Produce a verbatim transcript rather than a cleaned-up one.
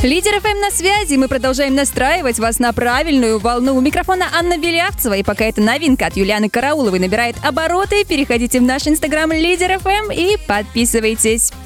Лидер эф эм на связи. Мы продолжаем настраивать вас на правильную волну. У микрофона Анна Белявцева. И пока эта новинка от Юлианы Карауловой набирает обороты, переходите в наш инстаграм Лидер эф эм и подписывайтесь.